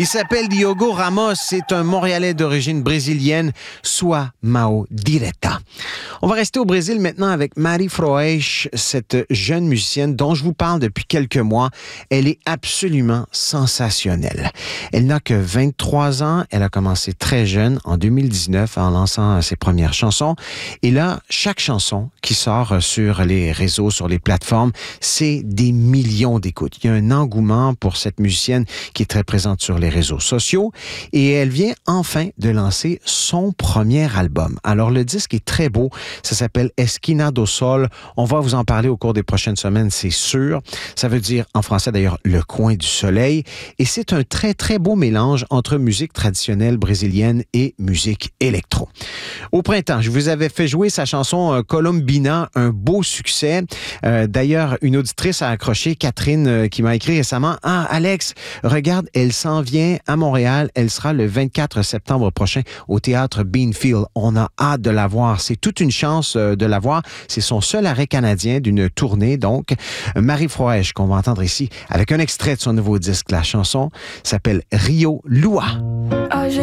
Il s'appelle Diogo Ramos, c'est un Montréalais d'origine brésilienne, soit Mao Direta. On va rester au Brésil maintenant avec Mari Froesch, cette jeune musicienne dont je vous parle depuis quelques mois. Elle est absolument sensationnelle. Elle n'a que 23 ans, elle a commencé très jeune, en 2019, en lançant ses premières chansons. Et là, chaque chanson qui sort sur les réseaux, sur les plateformes, c'est des millions d'écoutes. Il y a un engouement pour cette musicienne qui est très présente sur les réseaux sociaux et elle vient enfin de lancer son premier album. Alors, le disque est très beau. Ça s'appelle Esquina do Sol. On va vous en parler au cours des prochaines semaines, c'est sûr. Ça veut dire, en français d'ailleurs, le coin du soleil. Et c'est un très, très beau mélange entre musique traditionnelle brésilienne et musique électro. Au printemps, je vous avais fait jouer sa chanson Colombina, un beau succès. D'ailleurs, une auditrice a accroché, Catherine, qui m'a écrit récemment, « Ah, Alex, regarde, elle s'en vient à Montréal. Elle sera le 24 septembre prochain au Théâtre Beanfield. On a hâte de la voir. C'est toute une chance de la voir. C'est son seul arrêt canadien d'une tournée, donc. Mari Froesch, qu'on va entendre ici, avec un extrait de son nouveau disque. La chanson s'appelle Rio Lua.